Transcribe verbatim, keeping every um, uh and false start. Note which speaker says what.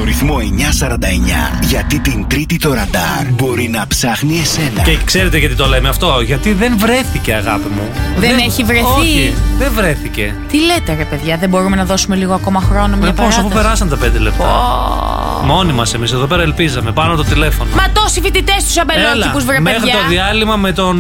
Speaker 1: στο ρυθμό εννιά σαράντα εννιά. Γιατί την Τρίτη το ραντάρ μπορεί να ψάχνει εσένα.
Speaker 2: Και ξέρετε γιατί το λέμε αυτό? Γιατί δεν βρέθηκε, αγάπη μου.
Speaker 3: Δεν, δεν έχει βρεθεί.
Speaker 2: Όχι, δεν βρέθηκε.
Speaker 3: Τι λέτε, ρε παιδιά, δεν μπορούμε να δώσουμε λίγο ακόμα χρόνο, μια
Speaker 2: ε, πώς, αφού περάσαν τα πέντε λεπτά.
Speaker 3: Oh.
Speaker 2: Μόνοι μας εμείς εδώ πέρα ελπίζαμε. Πάνω το τηλέφωνο.
Speaker 3: Μα τόσοι φοιτητές τους αμπελόκηπους, βρε παιδιά.
Speaker 2: Μέχρι το διάλειμμα με τον